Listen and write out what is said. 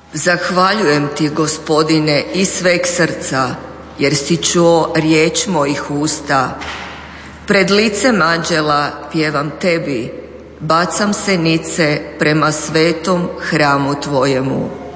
Zahvaljujem ti, Gospodine, iz sveg srca, jer si čuo riječ mojih usta. Pred licem anđela pjevam tebi, bacam se nice prema svetom hramu tvojemu.